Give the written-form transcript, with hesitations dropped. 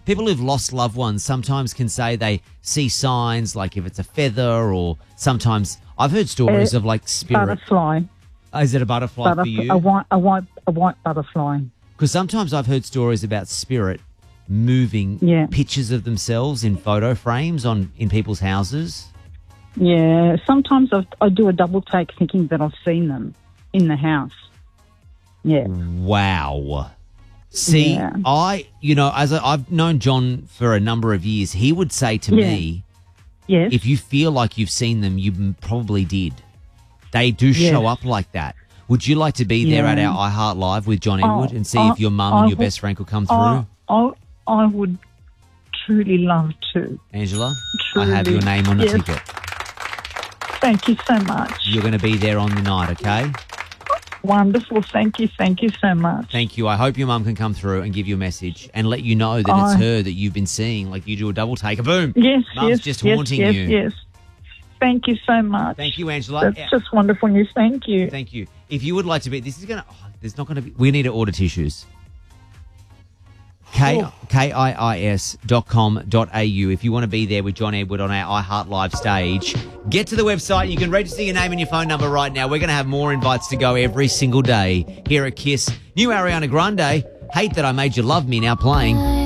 people who've lost loved ones sometimes can say they see signs, like if it's a feather, or sometimes I've heard stories of like spirit. Butterfly. Is it a butterfly for you? A white butterfly. Because sometimes I've heard stories about spirit moving pictures of themselves in photo frames in people's houses. Yeah, sometimes I do a double take thinking that I've seen them in the house. Yeah. Wow. See, I've known John for a number of years. He would say to me, yes, if you feel like you've seen them, you probably did. They do show up like that. Would you like to be there at our iHeart Live with John Edward and see if your mum and your best friend could come through? I would truly love to. Angela, Truly. I have your name on the ticket. Thank you so much. You're going to be there on the night, okay? Wonderful. Thank you so much. Thank you. I hope your mum can come through and give you a message and let you know that it's her that you've been seeing. Like you do a double take. Boom. Yes, Mum's just haunting you. Yes. Thank you so much. Thank you, Angela. That's just wonderful news. Thank you. Thank you. If you would like to be, there's not going to be, we need to order tissues. KIIS.com.au. If you want to be there with John Edward on our iHeart Live stage, get to the website. You can register your name and your phone number right now. We're going to have more invites to go every single day here at KISS. New Ariana Grande, Hate That I Made You Love Me, now playing.